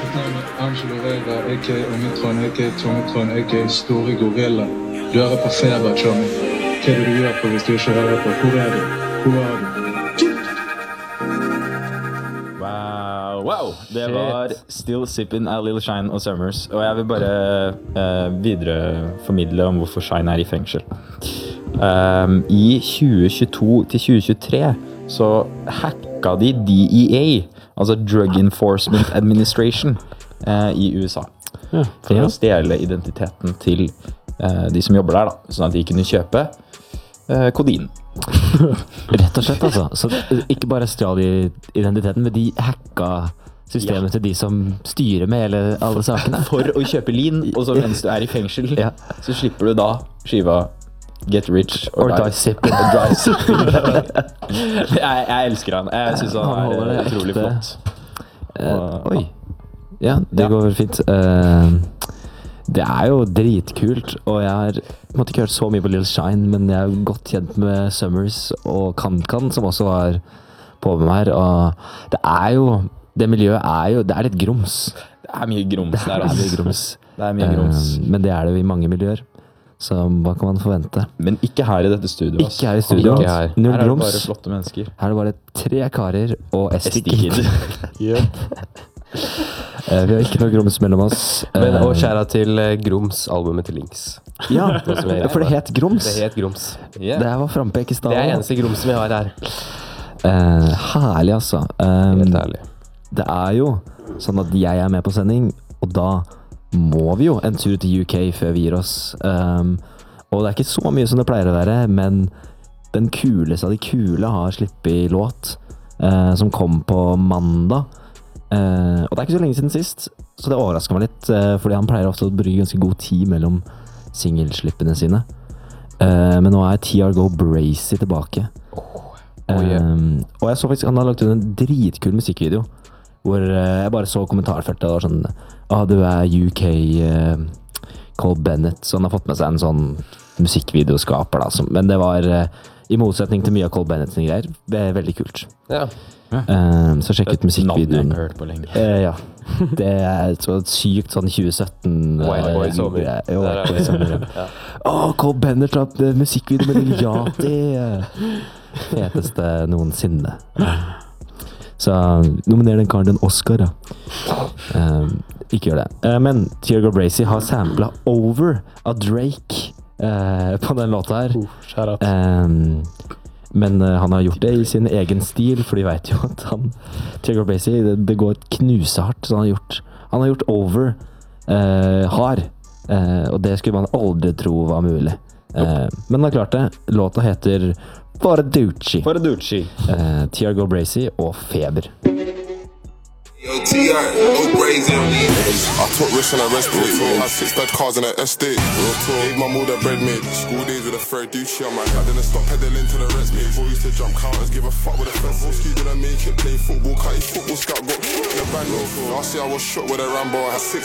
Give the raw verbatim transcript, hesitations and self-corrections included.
Mitt navn er Angelo Vera, a k a Omikron, a k a Tomikron, a k a Store Gorilla. Du hører på Feber, Tommy. Hva er det du gjør på hvis du ikke hører på? Hvor er du? Hvor er du? Wow, wow. Det var Still Sippin' a Little Shine og Summers. Og jeg vil bare uh, videreformidle om hvorfor Shine er i fengsel. Um, I tjue tjueto til tjue tjuetre så hacka de D E A, altså Drug Enforcement Administration, uh, i U S A. Ja, for ja. Å stjele identiteten til uh, de som jobber der, da, sånn at de kunne kjøpe uh, kodin. Rett og slett, altså. Så ikke bare stjal de identiteten, men de hacka systemet ja. Til de som styrer med hele alle sakene. For å kjøpe lin, og så mens du er i fengsel, ja. Så slipper du da skiva Get Rich or, or Die Sippin'. jeg, jeg elsker han. Jeg synes han er uh, utrolig flott. Uh, oi. Ja, det ja. Går fint. Uh, det er jo dritkult, og jeg har måtte ikke hørt så mye på Lil Shine, men jeg er godt kjent med Summers og Kan-Kan, som også var på med meg her, og det er jo, det miljøet er jo, det er litt grums. Det er mye grums. Det er, det er mye grums. Det er mye grums. Uh, men det er det jo i mange miljøer. Så hva kan man forvente? Men ikke her i dette studioet. Ikke her i studioet. Ikke her. Her er det bare flotte mennesker. Her er det bare tre karer og Esti-Kid. Yep. Vi har ikke noe grums mellom oss. Men, og kjære til Grums, albumet til Links. Ja, for det het Grums. Det het Grums. Yeah. Det var frampek i stedet. Det er eneste Grums vi har her. Uh, herlig, altså. Um, Helt herlig. Det er jo sånn at jeg er med på sending, og da må vi jo en tur til U K før vi gir oss. Um, og det er ikke så mye som det pleier å være, men den kuleste av de kule har slippet låt, uh, som kom på mandag. Uh, og det er ikke så lenge siden sist, så det overrasker meg litt, uh, fordi han pleier ofte å bruke ganske god tid mellom singelslippene sine. Uh, men nå er T R Go Brazy tilbake. Oh, oh yeah. um, og jeg så faktisk, han har lagt ut en dritkul musikkvideo, hvor uh, jeg bare så kommentarfeltet, og var sånn, ah, du er U K uh, Cole Bennett, så han har fått med seg en sånn musikkvideoskaper da, som, men det var uh, i motsetning til mye av Cole Bennett sine greier, det er veldig kult. Ja. Um, så sjekk ut musikkvideoen. Navnet jeg har hørt på lenge. Uh, ja, det er så sykt sånn tjue sytten. White Boy Sommer. Ja, White Boy Sommer. Ja. Åh, Cole Bennett slapp musikkvideo med Lil Yachty. Feteste noensinne. Så nominer den karen en Oscar, da. Um, ikke gjør det. Uh, men T R Go Brazy har samplet Over av Drake uh, på den låta her. Uh, um, men uh, han har gjort det i sin egen stil, for de vet jo at han, T R Go Brazy, det, det går knusehardt, så han har gjort, han har gjort Over uh, hard. Uh, og det skulle man aldri tro var mulig. Uh, men han har klart det. Låta heter Faraducci. Faraducci. Uh, T R Go Brazy og Feber. Yo, T R, go crazy on me. I took risks on a rest day. Had six bad cars in an estate. Gave my mother bread made. School days with a Faraducci on my head. I didn't stop pedaling to the rest page. Boy used to jump counters, give a fuck with a fence. Ski didn't make it, play football. Cut his football scout, got in a band. Last year I was shot with a Rambo. I had six